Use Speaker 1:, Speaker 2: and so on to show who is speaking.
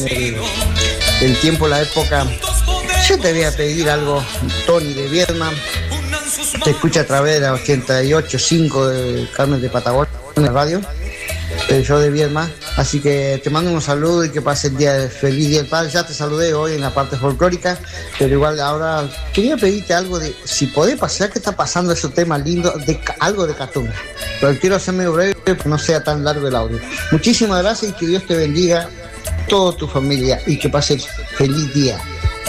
Speaker 1: el tiempo, la época. Yo te voy a pedir algo, Tony de Viedma. Te escucha a través de la 88.5 de Carmen de Patagonia en la radio. Yo de Viedma. Así que te mando un saludo y que pase el día feliz Día del Padre. Ya te saludé hoy en la parte folclórica, pero igual ahora quería pedirte algo de, si podés pasar, que está pasando ese tema lindo, de algo de Cartoon. Pero quiero ser medio breve para que no sea tan largo el audio. Muchísimas gracias y que Dios te bendiga, toda tu familia, y que pases feliz día.